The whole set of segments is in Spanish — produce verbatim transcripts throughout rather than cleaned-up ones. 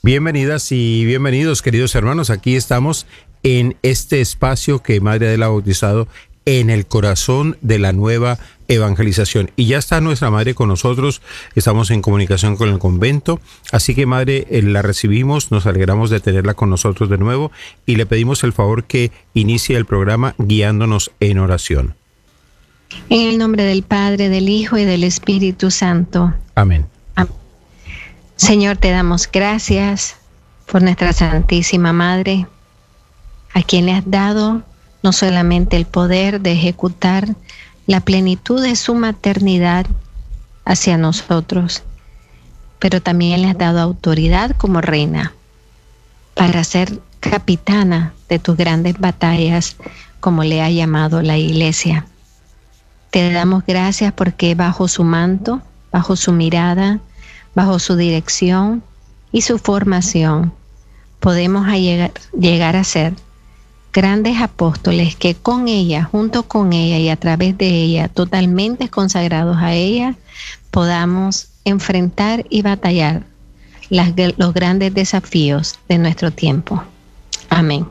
Bienvenidas y bienvenidos, queridos hermanos. Aquí estamos en este espacio que Madre Adela ha bautizado en el corazón de la nueva evangelización. Y ya está nuestra Madre con nosotros, estamos en comunicación con el convento, así que Madre, eh, la recibimos, nos alegramos de tenerla con nosotros de nuevo y le pedimos el favor que inicie el programa guiándonos en oración. En el nombre del Padre, del Hijo y del Espíritu Santo. Amén. Amén. Señor, te damos gracias por nuestra Santísima Madre, a quien le has dado no solamente el poder de ejecutar la plenitud de su maternidad hacia nosotros, pero también le has dado autoridad como reina para ser capitana de tus grandes batallas, como le ha llamado la Iglesia. Te damos gracias porque bajo su manto, bajo su mirada, bajo su dirección y su formación, podemos a llegar, llegar a ser grandes apóstoles que con ella, junto con ella y a través de ella, totalmente consagrados a ella, podamos enfrentar y batallar las, los grandes desafíos de nuestro tiempo. Amén.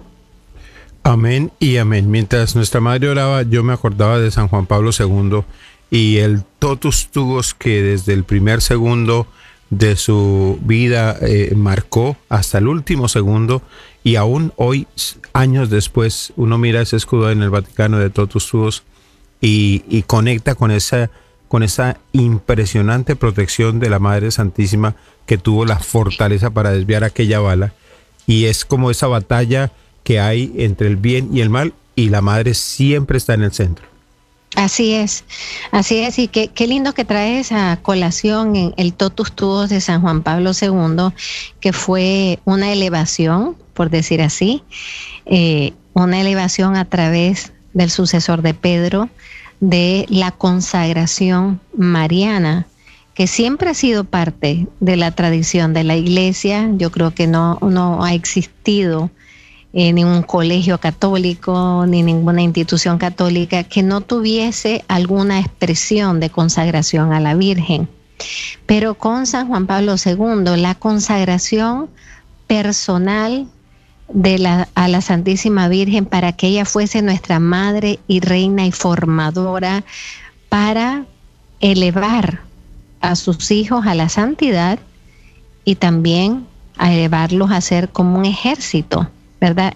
Amén y amén. Mientras nuestra Madre oraba, yo me acordaba de San Juan Pablo segundo y el totus tuos que desde el primer segundo de su vida eh, marcó hasta el último segundo, y aún hoy, años después, uno mira ese escudo en el Vaticano de totus tuos y, y conecta con esa, con esa impresionante protección de la Madre Santísima, que tuvo la fortaleza para desviar aquella bala, y es como esa batalla que hay entre el bien y el mal, y la Madre siempre está en el centro. Así es, así es, y qué, qué lindo que traes a colación en el totus tuos de San Juan Pablo segundo, que fue una elevación, por decir así, eh, una elevación a través del sucesor de Pedro, de la consagración mariana, que siempre ha sido parte de la tradición de la Iglesia. Yo creo que no, no ha existido Eh, ningún colegio católico ni ninguna institución católica que no tuviese alguna expresión de consagración a la Virgen. Pero con San Juan Pablo segundo, la consagración personal de la, a la Santísima Virgen para que ella fuese nuestra madre y reina y formadora, para elevar a sus hijos a la santidad y también a elevarlos a ser como un ejército, ¿verdad?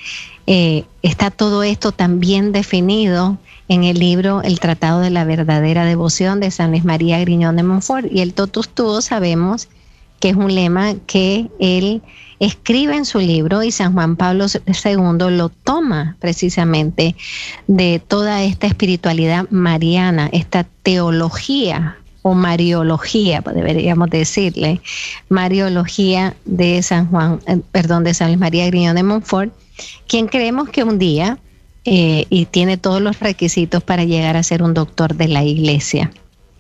Eh, está todo esto también definido en el libro El Tratado de la Verdadera Devoción de San Luis María Griñón de Montfort, y el totus tuos sabemos que es un lema que él escribe en su libro, y San Juan Pablo segundo lo toma precisamente de toda esta espiritualidad mariana, esta teología o mariología, deberíamos decirle, mariología de San Juan, eh, perdón, de San Luis María Griñón de Montfort, quien creemos que un día, eh, y tiene todos los requisitos para llegar a ser un doctor de la Iglesia.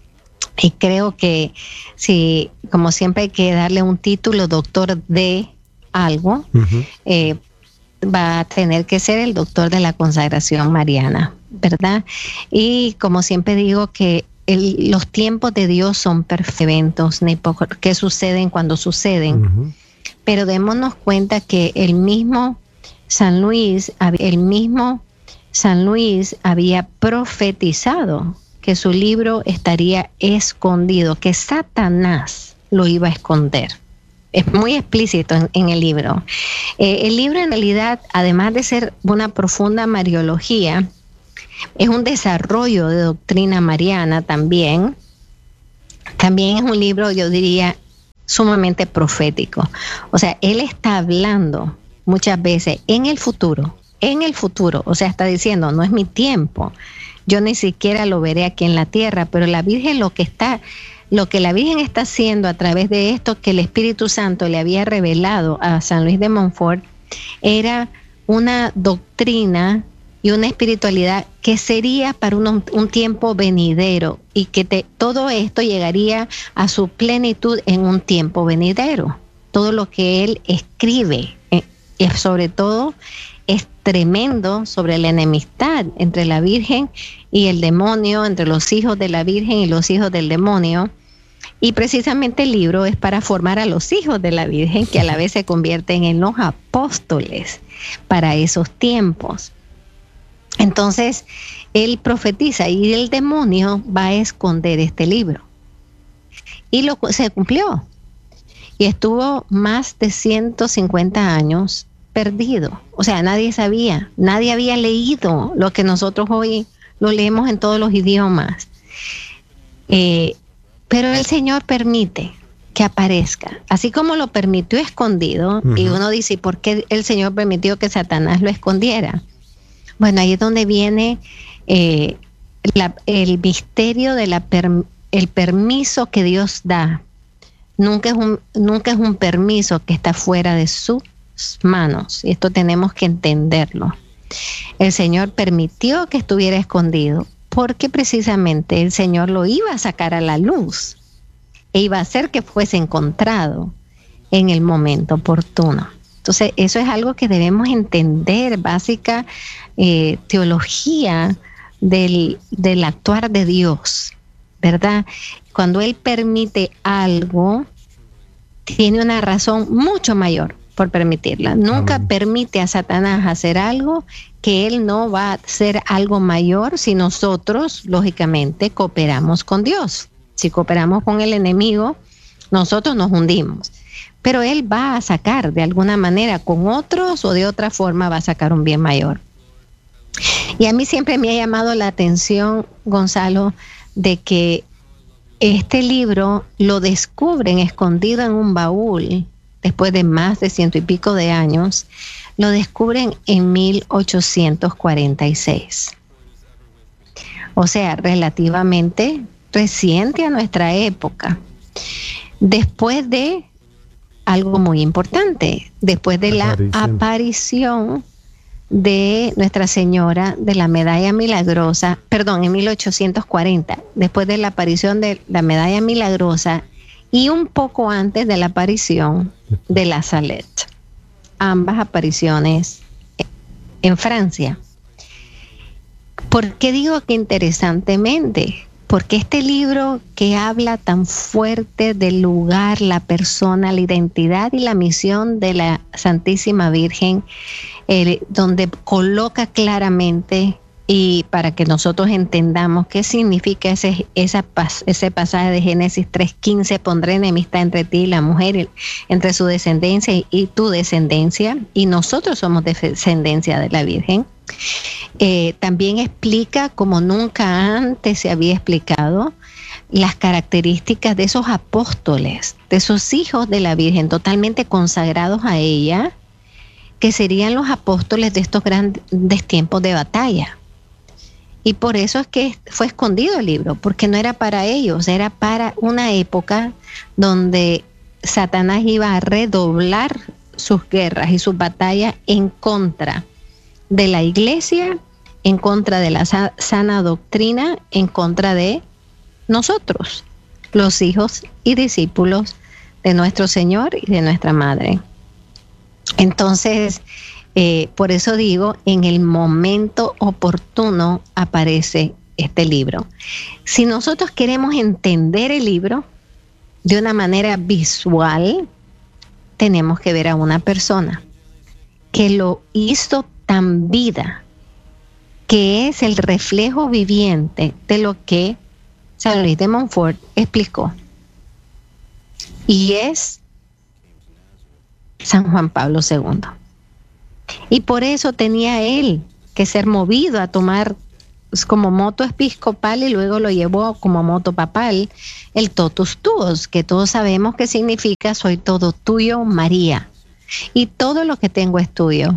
Y creo que si, como siempre hay que darle un título, doctor de algo, uh-huh. eh, va a tener que ser el doctor de la consagración mariana, ¿verdad? Y como siempre digo que El, los tiempos de Dios son perfectos, ni por qué suceden cuando suceden. Uh-huh. Pero démonos cuenta que el mismo San Luis, el mismo San Luis había profetizado que su libro estaría escondido, que Satanás lo iba a esconder. Es muy explícito en, en el libro. Eh, el libro en realidad, además de ser una profunda mariología, es un desarrollo de doctrina mariana también. También es un libro, yo diría, sumamente profético. O sea, él está hablando muchas veces en el futuro, en el futuro. O sea, está diciendo, no es mi tiempo. Yo ni siquiera lo veré aquí en la tierra, pero la Virgen lo que está, lo que la Virgen está haciendo a través de esto que el Espíritu Santo le había revelado a San Luis de Montfort, era una doctrina y una espiritualidad que sería para un, un tiempo venidero, y que te, todo esto llegaría a su plenitud en un tiempo venidero. Todo lo que él escribe, eh, y sobre todo es tremendo sobre la enemistad entre la Virgen y el demonio, entre los hijos de la Virgen y los hijos del demonio, Y precisamente el libro es para formar a los hijos de la Virgen, que a la vez se convierten en los apóstoles para esos tiempos. Entonces, él profetiza y el demonio va a esconder este libro. Y lo, se cumplió. Y estuvo más de ciento cincuenta años perdido. O sea, nadie sabía, nadie había leído lo que nosotros hoy lo leemos en todos los idiomas. Eh, pero el Señor permite que aparezca, así como lo permitió escondido. Uh-huh. Y uno dice, ¿por qué el Señor permitió que Satanás lo escondiera? Bueno, ahí es donde viene eh, la, el misterio de la per, el permiso que Dios da. Nunca es un, nunca es un permiso que está fuera de sus manos, y esto tenemos que entenderlo. El Señor permitió que estuviera escondido porque precisamente el Señor lo iba a sacar a la luz e iba a hacer que fuese encontrado en el momento oportuno. Entonces, eso es algo que debemos entender, básica eh, teología del, del actuar de Dios, ¿verdad? Cuando Él permite algo, tiene una razón mucho mayor por permitirla. Nunca Amén. Permite a Satanás hacer algo que Él no va a hacer algo mayor si nosotros, lógicamente, cooperamos con Dios. Si cooperamos con el enemigo, nosotros nos hundimos. Pero Él va a sacar de alguna manera con otros o de otra forma va a sacar un bien mayor. Y a mí siempre me ha llamado la atención, Gonzalo, de que este libro lo descubren escondido en un baúl después de más de ciento y pico de años. Lo descubren en mil ochocientos cuarenta y seis. O sea, relativamente reciente a nuestra época. Después de algo muy importante, después de la aparición, aparición de Nuestra Señora de la Medalla Milagrosa, perdón, en mil ochocientos cuarenta, después de la aparición de la Medalla Milagrosa y un poco antes de la aparición de la Salette. Ambas apariciones en Francia. ¿Por qué digo que interesantemente? Porque este libro que habla tan fuerte del lugar, la persona, la identidad y la misión de la Santísima Virgen, eh, donde coloca claramente, y para que nosotros entendamos qué significa ese, esa, ese pasaje de Génesis tres quince, pondré enemistad entre ti y la mujer, entre su descendencia y tu descendencia, y nosotros somos descendencia de la Virgen. Eh, también explica, como nunca antes se había explicado, las características de esos apóstoles, de esos hijos de la Virgen totalmente consagrados a ella, que serían los apóstoles de estos grandes tiempos de batalla. Y por eso es que fue escondido el libro, porque no era para ellos, era para una época donde Satanás iba a redoblar sus guerras y sus batallas en contra de la iglesia, en contra de la sana doctrina, en contra de nosotros, los hijos y discípulos de nuestro Señor y de nuestra Madre. Entonces, eh, por eso digo, en el momento oportuno aparece este libro. Si nosotros queremos entender el libro de una manera visual, tenemos que ver a una persona que lo hizo tan vida, que es el reflejo viviente de lo que San Luis de Montfort explicó. Y es San Juan Pablo segundo. Y por eso tenía él que ser movido a tomar como moto episcopal y luego lo llevó como moto papal el totus tuos, que todos sabemos que significa soy todo tuyo, María, y todo lo que tengo es tuyo.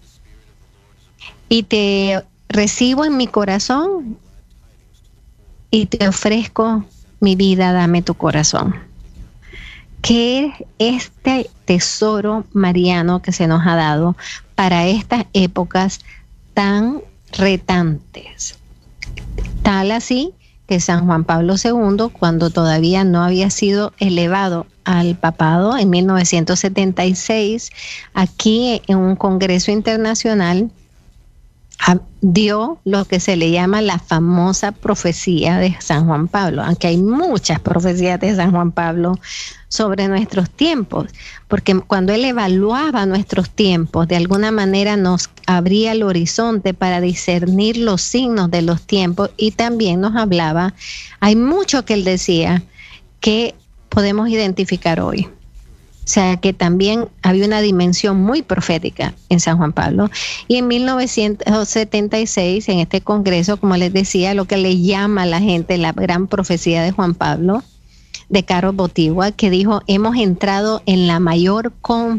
Y te recibo en mi corazón y te ofrezco mi vida, dame tu corazón. ¿Qué es este tesoro mariano que se nos ha dado para estas épocas tan retantes? Tal así que San Juan Pablo segundo, cuando todavía no había sido elevado al papado en mil novecientos setenta y seis, aquí en un congreso internacional, dio lo que se le llama la famosa profecía de San Juan Pablo, aunque hay muchas profecías de San Juan Pablo sobre nuestros tiempos, porque cuando él evaluaba nuestros tiempos, de alguna manera nos abría el horizonte para discernir los signos de los tiempos, y también nos hablaba, hay mucho que él decía que podemos identificar hoy. O sea, que también había una dimensión muy profética en San Juan Pablo. Y en mil novecientos setenta y seis, en este congreso, como les decía, lo que le llama a la gente la gran profecía de Juan Pablo, de Carlos Botigua, que dijo, hemos entrado en la mayor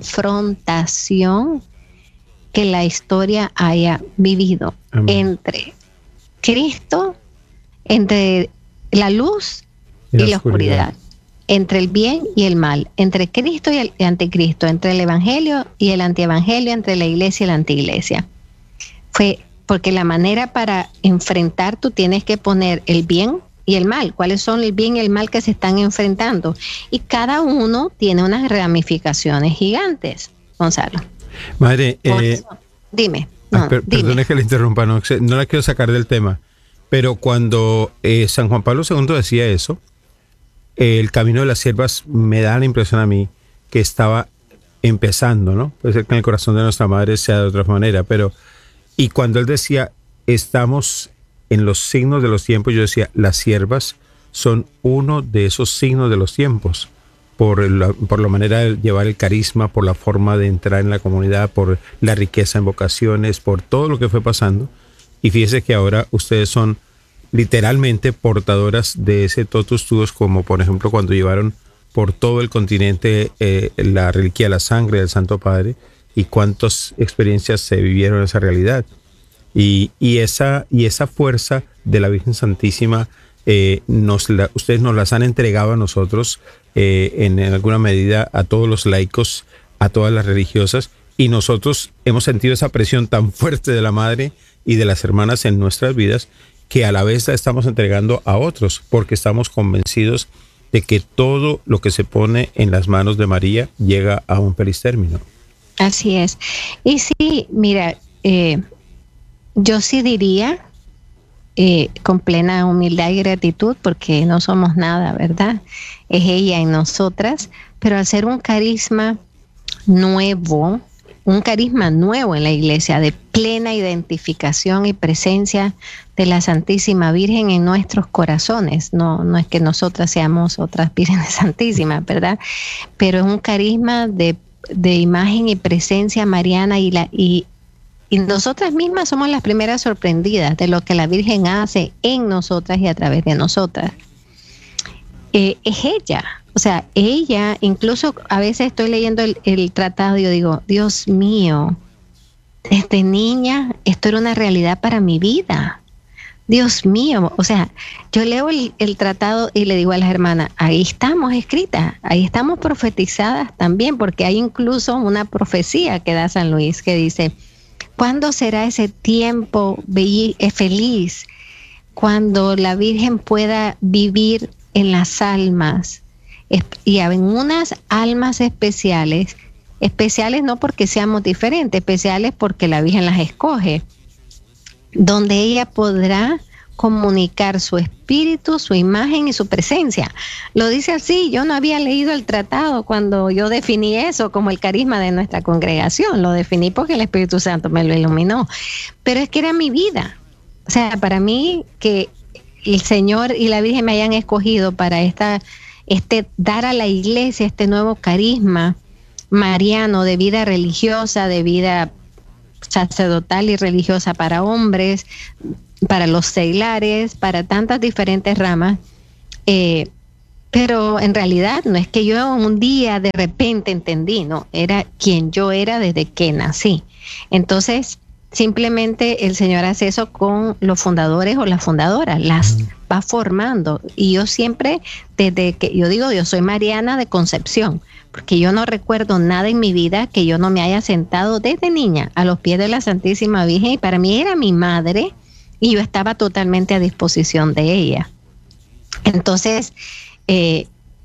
confrontación que la historia haya vivido. Amén. Entre Cristo, entre la luz y, y la, la oscuridad. oscuridad. Entre el bien y el mal, entre Cristo y el anticristo, entre el evangelio y el antievangelio, entre la iglesia y la antiiglesia. Fue porque la manera para enfrentar, tú tienes que poner el bien y el mal. ¿Cuáles son el bien y el mal que se están enfrentando? Y cada uno tiene unas ramificaciones gigantes, Gonzalo. Madre, eh, dime. No, ah, per, dime. Perdone que le interrumpa, no, no la quiero sacar del tema, pero cuando eh, San Juan Pablo segundo decía eso, el camino de las siervas me da la impresión a mí que estaba empezando, ¿no? Puede ser que en el corazón de nuestra madre sea de otra manera, pero y cuando él decía, estamos en los signos de los tiempos, yo decía, las siervas son uno de esos signos de los tiempos, por la, por la manera de llevar el carisma, por la forma de entrar en la comunidad, por la riqueza en vocaciones, por todo lo que fue pasando. Y fíjese que ahora ustedes son literalmente portadoras de ese totus tuus, como por ejemplo cuando llevaron por todo el continente eh, la reliquia de la sangre del Santo Padre, y cuántas experiencias se vivieron en esa realidad. Y, y, esa, y esa fuerza de la Virgen Santísima, eh, nos la, ustedes nos las han entregado a nosotros, eh, en, en alguna medida a todos los laicos, a todas las religiosas, y nosotros hemos sentido esa presión tan fuerte de la Madre y de las hermanas en nuestras vidas, que a la vez la estamos entregando a otros, porque estamos convencidos de que todo lo que se pone en las manos de María llega a un feliz término. Así es. Y sí, mira, eh, yo sí diría, eh, con plena humildad y gratitud, porque no somos nada, ¿verdad? Es ella en nosotras, pero al ser un carisma nuevo, un carisma nuevo en la iglesia, de plena identificación y presencia de la Santísima Virgen en nuestros corazones. No, no es que nosotras seamos otras vírgenes santísimas, ¿verdad? Pero es un carisma de, de imagen y presencia mariana, y, la, y, y nosotras mismas somos las primeras sorprendidas de lo que la Virgen hace en nosotras y a través de nosotras. Eh, es ella. O sea, ella, incluso a veces estoy leyendo el, el tratado y yo digo, Dios mío, desde niña esto era una realidad para mi vida. Dios mío, o sea, yo leo el, el tratado y le digo a las hermanas, ahí estamos escritas, ahí estamos profetizadas también, porque hay incluso una profecía que da San Luis que dice, ¿cuándo será ese tiempo belli- feliz cuando la Virgen pueda vivir en las almas? Y en unas almas especiales, especiales no porque seamos diferentes, especiales porque la Virgen las escoge, donde ella podrá comunicar su espíritu, su imagen y su presencia. Lo dice así, yo no había leído el tratado cuando yo definí eso como el carisma de nuestra congregación, lo definí porque el Espíritu Santo me lo iluminó, pero es que era mi vida. O sea, para mí que el Señor y la Virgen me hayan escogido para esta Este, dar a la iglesia este nuevo carisma mariano de vida religiosa, de vida sacerdotal y religiosa para hombres, para los seglares, para tantas diferentes ramas, eh, pero en realidad no es que yo un día de repente entendí, no, era quien yo era desde que nací. Entonces, simplemente el Señor hace eso con los fundadores o las fundadoras, las va formando. Y yo siempre, desde que yo digo, yo soy mariana de concepción, porque yo no recuerdo nada en mi vida que yo no me haya sentado desde niña a los pies de la Santísima Virgen, y para mí era mi madre y yo estaba totalmente a disposición de ella. Entonces, eh,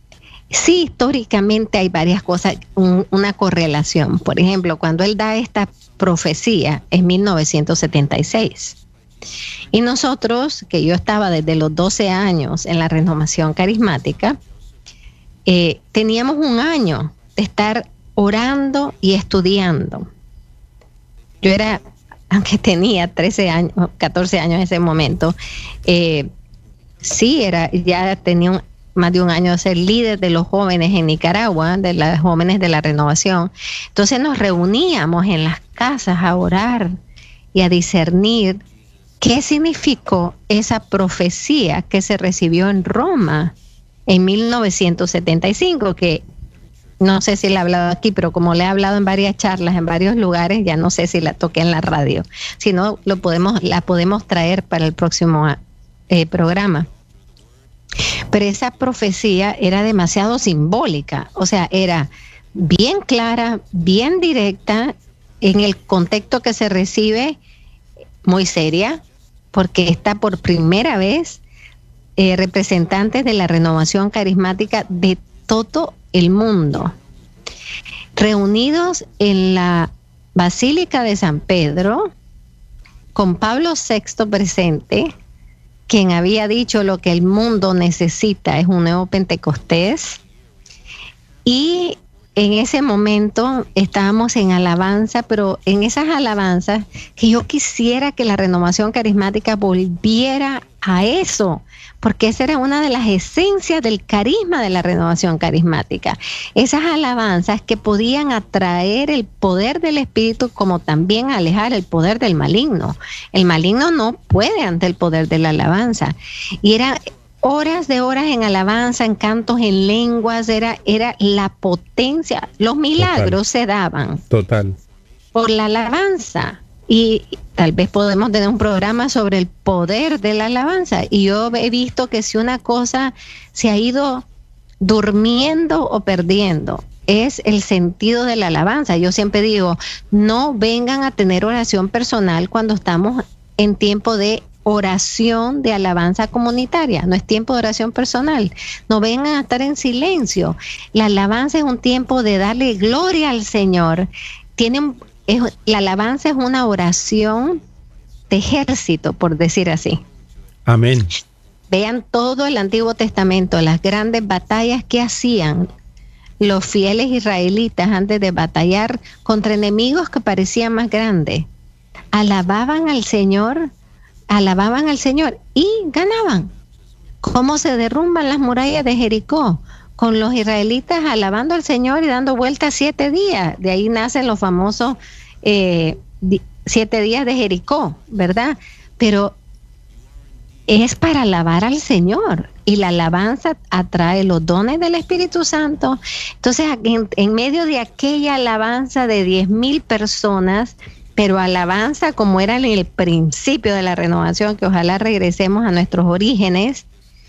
Sí, históricamente hay varias cosas, un, una correlación. Por ejemplo, cuando él da esta profecía en mil novecientos setenta y seis. Y nosotros, que yo estaba desde los doce años en la renovación carismática, eh, teníamos un año de estar orando y estudiando. Yo era, aunque tenía trece años, catorce años en ese momento, eh, sí, era, ya tenía un, más de un año de ser líder de los jóvenes en Nicaragua, de los jóvenes de la renovación. Entonces nos reuníamos en las casas a orar y a discernir qué significó esa profecía que se recibió en Roma en mil novecientos setenta y cinco, que no sé si la he hablado aquí, pero como le he hablado en varias charlas, en varios lugares, ya no sé si la toqué en la radio. Si no, lo podemos, la podemos traer para el próximo eh, programa. Pero esa profecía era demasiado simbólica, o sea, era bien clara, bien directa, en el contexto que se recibe, muy seria, porque está por primera vez eh, representantes de la renovación carismática de todo el mundo, reunidos en la Basílica de San Pedro, con Pablo sexto presente, quien había dicho lo que el mundo necesita es un nuevo Pentecostés, y en ese momento estábamos en alabanza, pero en esas alabanzas que yo quisiera que la renovación carismática volviera a eso, porque esa era una de las esencias del carisma de la renovación carismática. Esas alabanzas que podían atraer el poder del Espíritu, como también alejar el poder del maligno. El maligno no puede ante el poder de la alabanza. Y era horas de horas en alabanza, en cantos, en lenguas, era, era la potencia. Los milagros Total. se daban. Total. Por la alabanza. Y tal vez podemos tener un programa sobre el poder de la alabanza. Y yo he visto que si una cosa se ha ido durmiendo o perdiendo, es el sentido de la alabanza. Yo siempre digo, no vengan a tener oración personal cuando estamos en tiempo de oración de alabanza comunitaria, no es tiempo de oración personal. No vengan a estar en silencio. La alabanza es un tiempo de darle gloria al Señor. Tienen, es, la alabanza es una oración de ejército, por decir así. Amén. Vean todo el Antiguo Testamento, las grandes batallas que hacían los fieles israelitas antes de batallar contra enemigos que parecían más grandes. Alababan al Señor, alababan al Señor y ganaban. ¿Cómo se derrumban las murallas de Jericó? Con los israelitas alabando al Señor y dando vueltas siete días. De ahí nacen los famosos eh, siete días de Jericó, ¿verdad? Pero es para alabar al Señor, y la alabanza atrae los dones del Espíritu Santo. Entonces, en, en medio de aquella alabanza de diez mil personas, pero alabanza como era en el principio de la renovación, que ojalá regresemos a nuestros orígenes,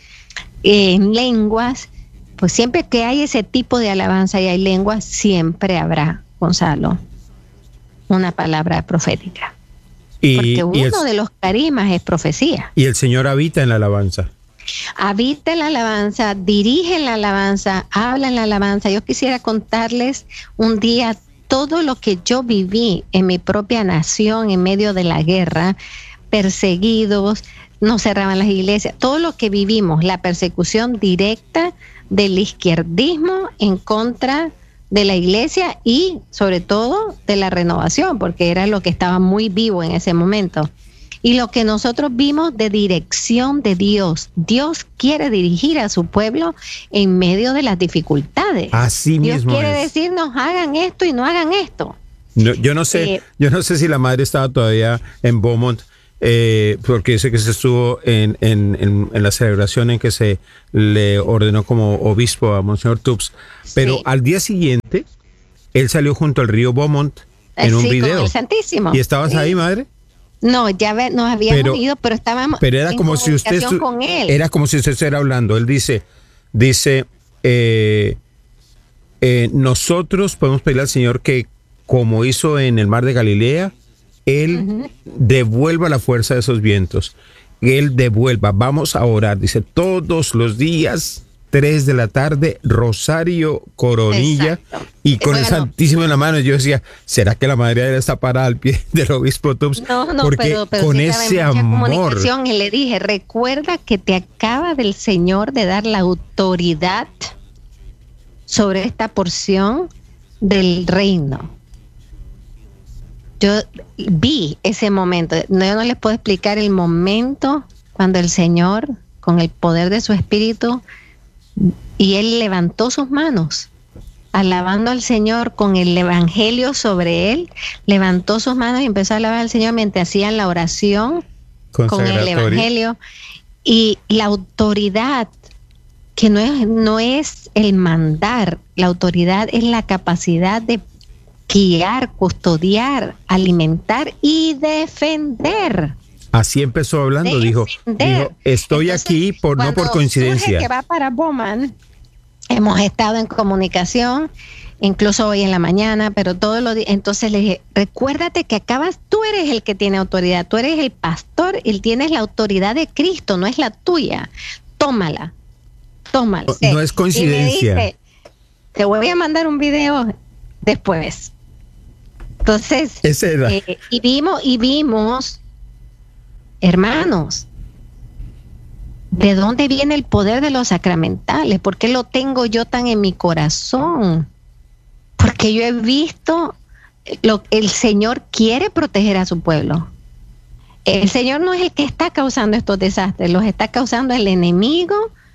en lenguas, pues siempre que hay ese tipo de alabanza y hay lenguas, siempre habrá, Gonzalo, una palabra profética. Y, Porque uno y el, de los carismas es profecía. Y el Señor habita en la alabanza. Habita en la alabanza, dirige en la alabanza, habla en la alabanza. Yo quisiera contarles un día todo lo que yo viví en mi propia nación en medio de la guerra, perseguidos, nos cerraban las iglesias, todo lo que vivimos, la persecución directa del izquierdismo en contra de la iglesia y sobre todo de la renovación, porque era lo que estaba muy vivo en ese momento. Y lo que nosotros vimos de dirección de Dios. Dios quiere dirigir a su pueblo en medio de las dificultades. Así Dios mismo quiere es. decirnos, hagan esto y no hagan esto. No, yo no sé, eh, yo no sé si la madre estaba todavía en Beaumont, eh, porque dice que se estuvo en, en, en, en la celebración en que se le ordenó como obispo a Monseñor Tubbs, pero sí. Al día siguiente él salió junto al río Beaumont en sí, un video. Con el Santísimo. ¿Y estabas sí. ahí, madre? No, ya ve, nos habíamos pero, ido, pero estábamos pero era en como si usted estu- con él. Era como si usted estuviera hablando. Él dice, dice, eh, eh, nosotros podemos pedirle al Señor que, como hizo en el mar de Galilea, Él uh-huh. devuelva la fuerza de esos vientos. Él devuelva. Vamos a orar. Dice, todos los días tres de la tarde, rosario, coronilla. Exacto. Y con bueno, el Santísimo en la mano. Yo decía, ¿será que la Madre Adela está parada al pie del obispo Tubbs? No, no, porque pero, pero con sí ese amor. Comunicación, y le dije, recuerda que te acaba del Señor de dar la autoridad sobre esta porción del reino. Yo vi ese momento. No, yo no les puedo explicar el momento cuando el Señor, con el poder de su Espíritu, y él levantó sus manos, alabando al Señor con el evangelio sobre él, levantó sus manos y empezó a alabar al Señor mientras hacían la oración con el evangelio. Y la autoridad, que no es, no es el mandar, la autoridad es la capacidad de guiar, custodiar, alimentar y defender. Así empezó hablando, dijo, dijo, estoy Entonces, aquí por no por coincidencia. Que va para Bowman, hemos estado en comunicación, incluso hoy en la mañana, pero todos los días. Entonces le dije, recuérdate que acabas, tú eres el que tiene autoridad, tú eres el pastor, él tienes la autoridad de Cristo, no es la tuya. Tómala, tómala. No, no es coincidencia. Y me dice, te voy a mandar un video después. Entonces, eh, y vimos, y vimos, hermanos, ¿de dónde viene el poder de los sacramentales? ¿Por qué lo tengo yo tan en mi corazón? Porque yo he visto, lo, el Señor quiere proteger a su pueblo. El Señor no es el que está causando estos desastres, los está causando el enemigo.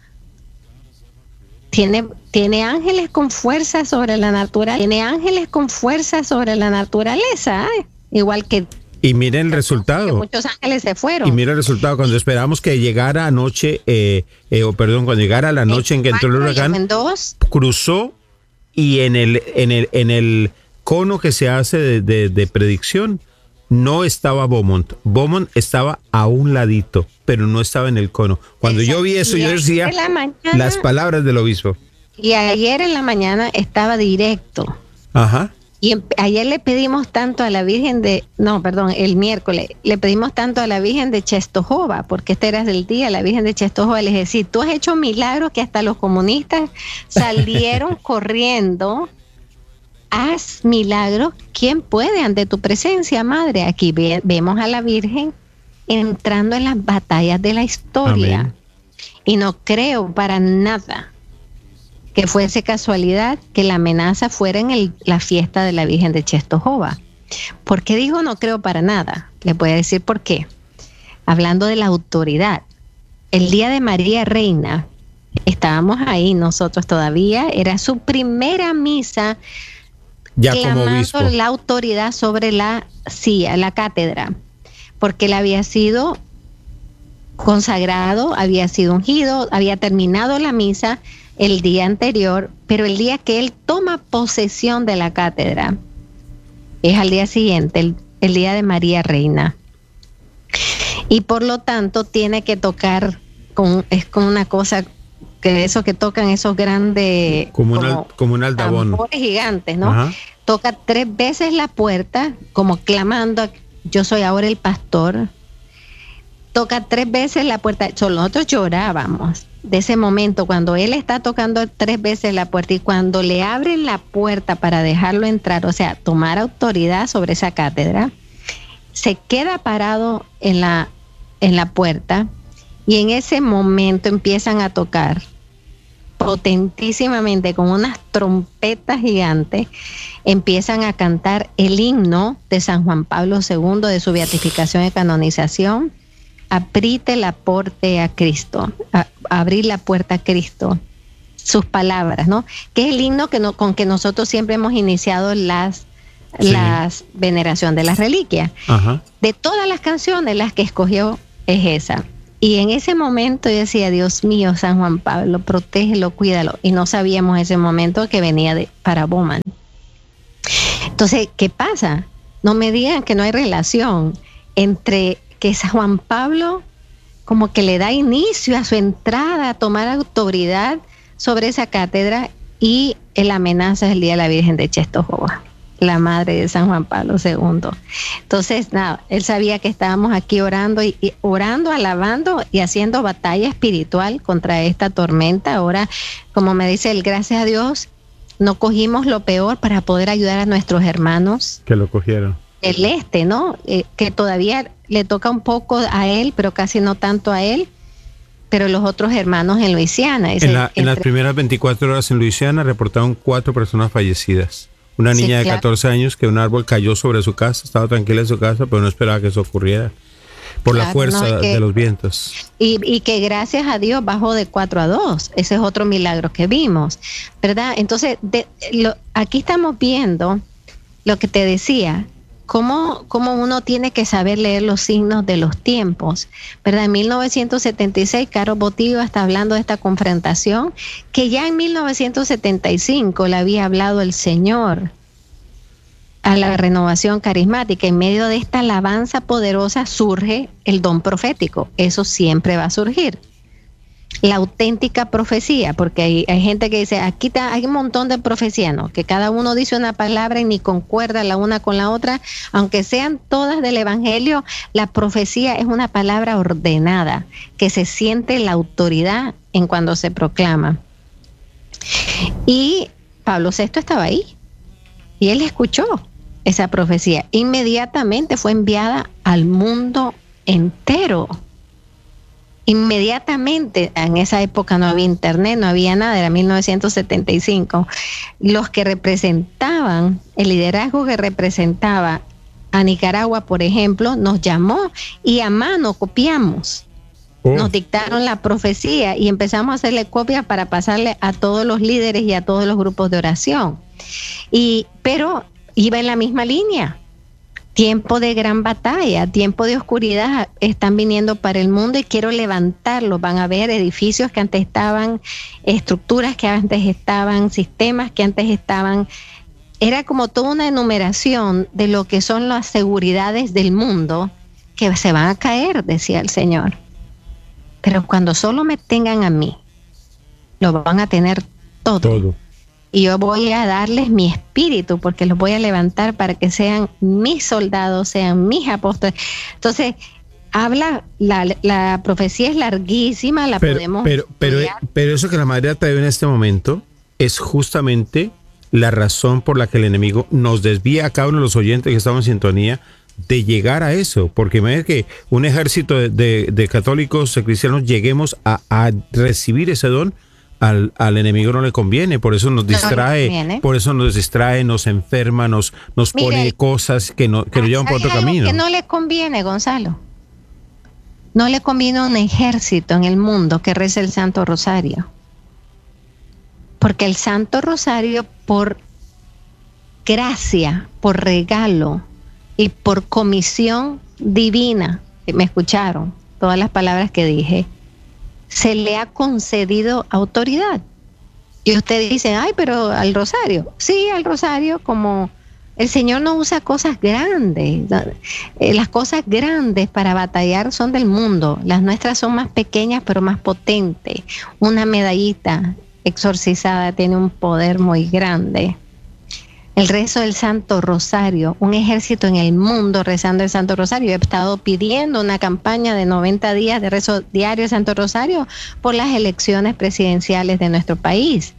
Tiene, tiene ángeles con fuerza sobre la naturaleza, tiene ángeles con fuerza sobre la naturaleza, ¿eh? Igual que y miren el resultado. Muchos ángeles se fueron. Y miren el resultado. Cuando esperamos que llegara anoche, eh, eh, o perdón, cuando llegara la noche en que entró el huracán, cruzó y en el, en el, en el cono que se hace de, de, de predicción, no estaba Beaumont. Beaumont estaba a un ladito, pero no estaba en el cono. Cuando Exacto. yo vi eso, y yo decía la mañana, las palabras del obispo. Y ayer en la mañana estaba directo. Ajá. Y en, ayer le pedimos tanto a la Virgen de, no, perdón, el miércoles, le pedimos tanto a la Virgen de Czestochowa, porque este era el día, la Virgen de Czestochowa, le dije, sí, tú has hecho milagros que hasta los comunistas salieron corriendo. Haz milagros. ¿Quién puede ante tu presencia, Madre? Aquí ve, vemos a la Virgen entrando en las batallas de la historia. Amén. Y no creo para nada que fuese casualidad que la amenaza fuera en el, la fiesta de la Virgen de Czestochowa. ¿Por qué digo no creo para nada? Les voy a decir por qué. Hablando de la autoridad. El día de María Reina, estábamos ahí nosotros todavía, era su primera misa, ya como obispo, la autoridad sobre la silla, la cátedra, porque él había sido consagrado, había sido ungido, había terminado la misa el día anterior, pero el día que él toma posesión de la cátedra es al día siguiente, el, el día de María Reina. Y por lo tanto tiene que tocar, con, es como una cosa que eso que tocan esos grandes como, como, una, como un aldabón, tambores gigantes, ¿no? Ajá. Toca tres veces la puerta, como clamando, yo soy ahora el pastor. Toca tres veces la puerta. Nosotros llorábamos de ese momento cuando él está tocando tres veces la puerta y cuando le abren la puerta para dejarlo entrar, o sea, tomar autoridad sobre esa cátedra, se queda parado en la, en la puerta y en ese momento empiezan a tocar potentísimamente con unas trompetas gigantes, empiezan a cantar el himno de San Juan Pablo segundo de su beatificación y canonización. Aprite la puerta a Cristo, a, a abrir la puerta a Cristo, sus palabras, ¿no? Que es el himno que no, con que nosotros siempre hemos iniciado las, sí. las veneración de las reliquias. Ajá. De todas las canciones, las que escogió es esa. Y en ese momento yo decía, Dios mío, San Juan Pablo, protégelo, cuídalo. Y no sabíamos ese momento que venía de, para Bowman. Entonces, ¿qué pasa? No me digan que no hay relación entre que San Juan Pablo como que le da inicio a su entrada a tomar autoridad sobre esa cátedra y el amenaza el día de la Virgen de Czestochowa. la madre de San Juan Pablo segundo. Entonces, nada, él sabía que estábamos aquí orando, y, y orando, alabando y haciendo batalla espiritual contra esta tormenta. Ahora, como me dice él, gracias a Dios, no cogimos lo peor para poder ayudar a nuestros hermanos. Que lo cogieron. El este, ¿no? Eh, que todavía le toca un poco a él, pero casi no tanto a él, pero los otros hermanos en Luisiana. En, la, en las primeras veinticuatro horas en Luisiana reportaron cuatro personas fallecidas. Una niña sí, de catorce claro. años que un árbol cayó sobre su casa, estaba tranquila en su casa, pero no esperaba que eso ocurriera por claro, la fuerza no, que, de los vientos. Y, y que gracias a Dios bajó de cuatro a dos. Ese es otro milagro que vimos, ¿verdad? Entonces, de, lo, aquí estamos viendo lo que te decía, cómo, cómo uno tiene que saber leer los signos de los tiempos, ¿verdad? En mil novecientos setenta y seis, Caro Botiva está hablando de esta confrontación, que ya en mil novecientos setenta y cinco le había hablado el Señor a la renovación carismática. En medio de esta alabanza poderosa surge el don profético. Eso siempre va a surgir. La auténtica profecía, porque hay, hay gente que dice, aquí está, hay un montón de profecía, ¿no? Que cada uno dice una palabra y ni concuerda la una con la otra, aunque sean todas del Evangelio. La profecía es una palabra ordenada, que se siente la autoridad en cuando se proclama. Y Pablo sexto estaba ahí, y él escuchó esa profecía. Inmediatamente fue enviada al mundo entero. Inmediatamente, en esa época no había internet, no había nada, era mil novecientos setenta y cinco. Los que representaban, el liderazgo que representaba a Nicaragua, por ejemplo, nos llamó y a mano copiamos. Oh. Nos dictaron la profecía y empezamos a hacerle copia para pasarle a todos los líderes y a todos los grupos de oración. Y, pero iba en la misma línea. Tiempo de gran batalla, tiempo de oscuridad están viniendo para el mundo y quiero levantarlos. Van a ver edificios que antes estaban, estructuras que antes estaban, sistemas que antes estaban. Era como toda una enumeración de lo que son las seguridades del mundo que se van a caer, decía el Señor. Pero cuando solo me tengan a mí, lo van a tener todo. Todo. Y yo voy a darles mi espíritu, porque los voy a levantar para que sean mis soldados, sean mis apóstoles. Entonces, habla, la, la profecía es larguísima, la pero, podemos pero, pero, pero eso que la madre ha traído en este momento es justamente la razón por la que el enemigo nos desvía a cada uno de los oyentes que estamos en sintonía de llegar a eso, porque imagínate que un ejército de, de, de católicos, de cristianos, lleguemos a, a recibir ese don. Al, al enemigo no le conviene, por eso nos distrae, no por eso nos distrae, nos enferma, nos, nos Mire, pone cosas que, no, que nos llevan por otro camino. Que no le conviene, Gonzalo. No le conviene un ejército en el mundo que reza el Santo Rosario. Porque el Santo Rosario, por gracia, por regalo y por comisión divina, me escucharon todas las palabras que dije, se le ha concedido autoridad. Y usted dice, ay, pero al rosario. Sí, al rosario, como el Señor no usa cosas grandes. Las cosas grandes para batallar son del mundo. Las nuestras son más pequeñas, pero más potentes. Una medallita exorcizada tiene un poder muy grande. El rezo del Santo Rosario, un ejército en el mundo rezando el Santo Rosario. He estado pidiendo una campaña de noventa días de rezo diario del Santo Rosario por las elecciones presidenciales de nuestro país.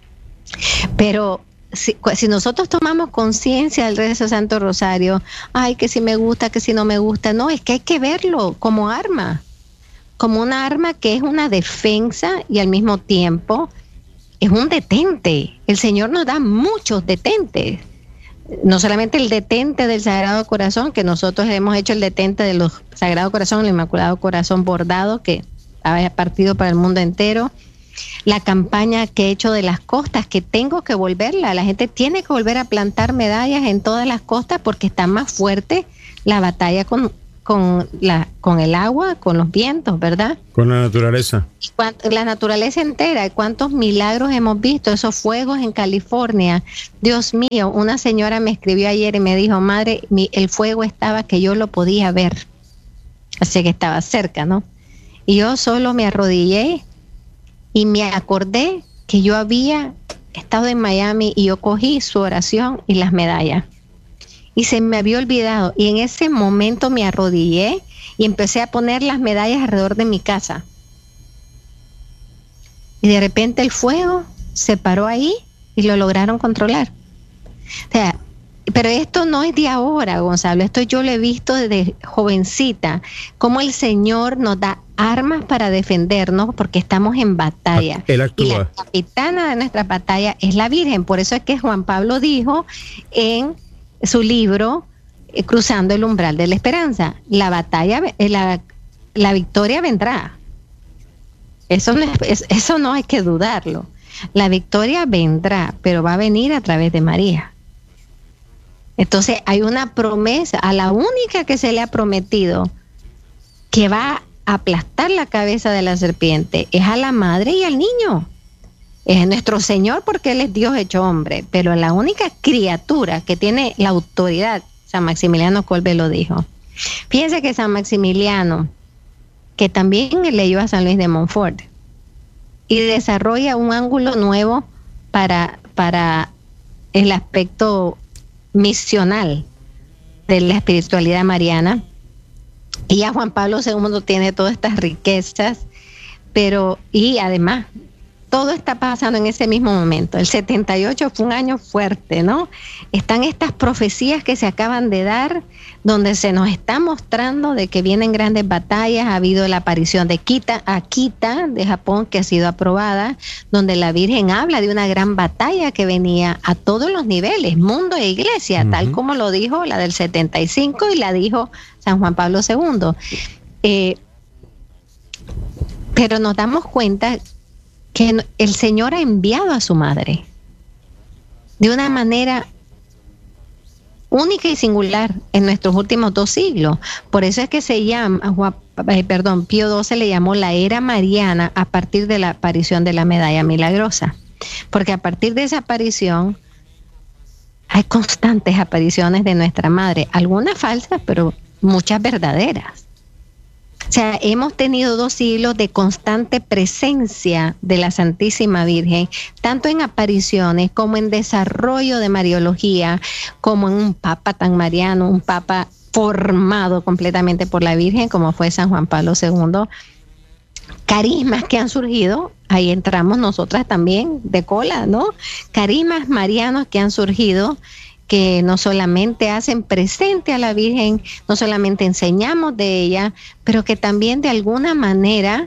Pero si, si nosotros tomamos conciencia del rezo del Santo Rosario, ay, que si me gusta, que si no me gusta, no, es que hay que verlo como arma, como una arma que es una defensa y al mismo tiempo es un detente. El Señor nos da muchos detentes. No solamente el detente del Sagrado Corazón, que nosotros hemos hecho el detente de los Sagrado Corazón, el Inmaculado Corazón bordado, que ha partido para el mundo entero. La campaña que he hecho de las costas, que tengo que volverla. La gente tiene que volver a plantar medallas en todas las costas porque está más fuerte la batalla con con la con el agua, con los vientos, ¿verdad? Con la naturaleza. La naturaleza entera. ¿Cuántos milagros hemos visto? Esos fuegos en California. Dios mío, una señora me escribió ayer y me dijo, madre, mi, el fuego estaba que yo lo podía ver. Así que estaba cerca, ¿no? Y yo solo me arrodillé y me acordé que yo había estado en Miami y yo cogí su oración y las medallas. y se me había olvidado. Y en ese momento me arrodillé y empecé a poner las medallas alrededor de mi casa. Y de repente el fuego se paró ahí y lo lograron controlar. O sea, pero esto no es de ahora, Gonzalo, esto yo lo he visto desde jovencita, cómo el Señor nos da armas para defendernos porque estamos en batalla. Él actúa. Y la capitana de nuestra batalla es la Virgen. Por eso es que Juan Pablo dijo en su libro, eh, Cruzando el umbral de la esperanza, la batalla, eh, la, la victoria vendrá. Eso no, es, eso no hay que dudarlo. La victoria vendrá, pero va a venir a través de María. Entonces hay una promesa, a la única que se le ha prometido que va a aplastar la cabeza de la serpiente, es a la madre y al niño. Es nuestro Señor porque Él es Dios hecho hombre, pero la única criatura que tiene la autoridad, San Maximiliano Kolbe lo dijo. Fíjense que San Maximiliano, que también leyó a San Luis de Montfort, y desarrolla un ángulo nuevo para, para el aspecto misional de la espiritualidad mariana. Y ya Juan Pablo segundo tiene todas estas riquezas, pero y además todo está pasando en ese mismo momento. El setenta y ocho fue un año fuerte, ¿no? Están estas profecías que se acaban de dar, donde se nos está mostrando de que vienen grandes batallas. Ha habido la aparición de Kita, Akita de Japón, que ha sido aprobada, donde la Virgen habla de una gran batalla que venía a todos los niveles, mundo e iglesia, uh-huh. tal como lo dijo la del setenta y cinco y la dijo San Juan Pablo segundo. Eh, pero nos damos cuenta que el Señor ha enviado a su madre de una manera única y singular en nuestros últimos dos siglos. Por eso es que se llama, Juan, eh, perdón, Pío doce le llamó la era mariana a partir de la aparición de la medalla milagrosa. Porque a partir de esa aparición hay constantes apariciones de nuestra madre, algunas falsas, pero muchas verdaderas. O sea, hemos tenido dos siglos de constante presencia de la Santísima Virgen, tanto en apariciones como en desarrollo de Mariología, como en un Papa tan mariano, un Papa formado completamente por la Virgen, como fue San Juan Pablo segundo. Carismas que han surgido, ahí entramos nosotras también de cola, ¿no? Carismas marianos que han surgido, que no solamente hacen presente a la Virgen, no solamente enseñamos de ella, pero que también de alguna manera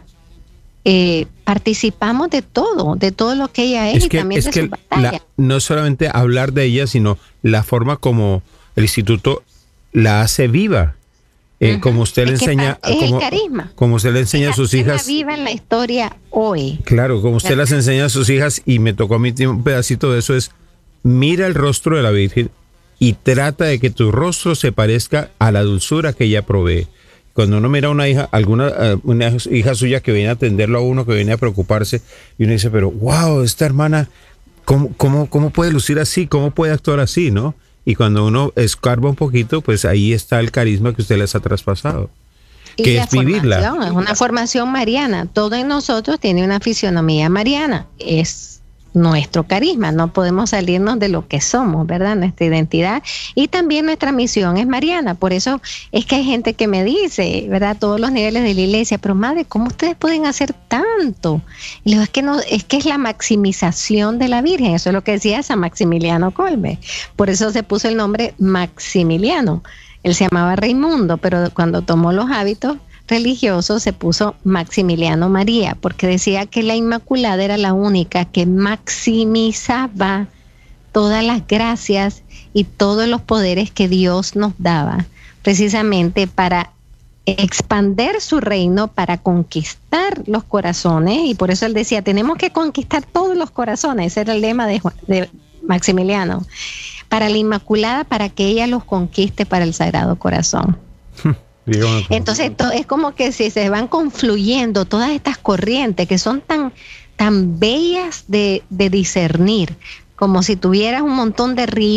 eh, participamos de todo, de todo lo que ella es, es y que, también es de que su batalla. La, no solamente hablar de ella, sino la forma como el instituto la hace viva. Eh, uh-huh. Como usted le es enseña, es como, el carisma. como usted le enseña a sus hijas. Viva en la historia hoy. Claro, como usted las enseña a sus hijas, y me tocó a mí un pedacito de eso, es mira el rostro de la Virgen y trata de que tu rostro se parezca a la dulzura que ella provee. Cuando uno mira a una hija, alguna una hija suya que viene a atenderlo a uno, que viene a preocuparse, y uno dice, pero wow, esta hermana, ¿cómo, cómo, cómo puede lucir así? ¿Cómo puede actuar así? ¿No? Y cuando uno escarba un poquito, pues ahí está el carisma que usted les ha traspasado. Y que es vivirla. Es una formación mariana. Todo en nosotros tiene una fisionomía mariana. Es nuestro carisma. No podemos salirnos de lo que somos, ¿verdad? Nuestra identidad. Y también nuestra misión es mariana. Por eso es que hay gente que me dice, ¿verdad? Todos los niveles de la iglesia, pero madre, ¿cómo ustedes pueden hacer tanto? Y le digo, es que no, es que es la maximización de la Virgen. Eso es lo que decía San Maximiliano Kolbe. Por eso se puso el nombre Maximiliano. Él se llamaba Raimundo, pero cuando tomó los hábitos religiosos se puso Maximiliano María, porque decía que la Inmaculada era la única que maximizaba todas las gracias y todos los poderes que Dios nos daba, precisamente para expander su reino, para conquistar los corazones. Y por eso él decía, tenemos que conquistar todos los corazones. Ese era el lema de, de Maximiliano. Para la Inmaculada, para que ella los conquiste para el Sagrado Corazón. Entonces es como que si se van confluyendo todas estas corrientes que son tan, tan bellas de, de discernir, como si tuvieras un montón de ríos